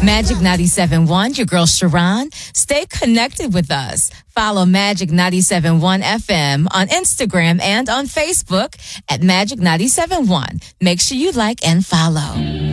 Magic 97.1, your girl Sharon. Stay connected with us. Follow Magic 97.1 FM on Instagram and on Facebook at Magic 97.1. Make sure you like and follow.